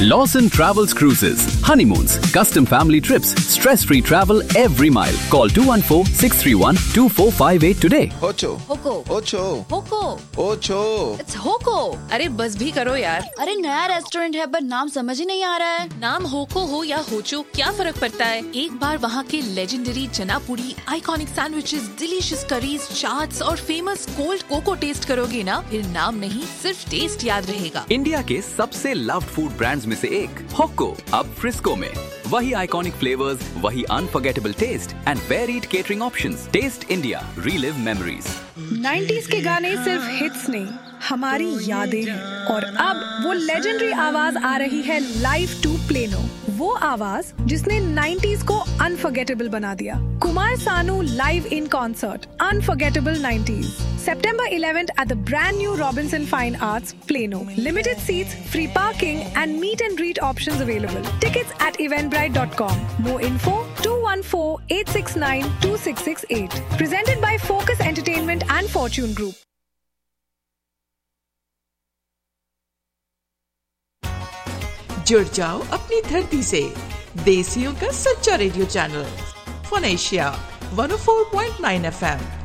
Lawson Travels Cruises, honeymoons, custom family trips, stress-free travel every mile. Call 214-631-2458 today. Ocho. Hoko. Ocho. Hoko. Ocho. It's Hoko. अरे बस भी करो यार। अरे नया रेस्टोरेंट है पर नाम समझ ही नहीं आ रहा है। नाम होको हो या होचो क्या फर्क पड़ता है। एक बार वहाँ के लेजेंडरी चना पूड़ी, iconic sandwiches, delicious curries, chaats और फेमस कोल्ड कोको टेस्ट करोगे ना, फिर नाम नहीं सिर्फ टेस्ट याद रहेगा। इंडिया के सबसे लव्ड फूड ब्रांड्स में से एक होको अब फ्रिस्को में। वही आइकॉनिक फ्लेवर्स, वही unforgettable test and varied catering options. Test India, relive memories. 90s के गाने सिर्फ हिट्स नहीं, हमारी यादें हैं। और अब वो लेजेंडरी आवाज आ रही है लाइव टू प्लेनो। वो आवाज जिसने 90s को अनफॉरगेटेबल बना दिया। Kumar Sanu live in concert, unforgettable 90s, September 11th at the brand new Robinson Fine Arts, Plano. Limited seats, free parking and meet and greet options available. Tickets at eventbrite.com. More info 214-869-2668. Presented by Focus Entertainment and Fortune Group. जुड़ जाओ अपनी धरती से, देसियों का सच्चा radio channel, phone Asia 104.9 FM।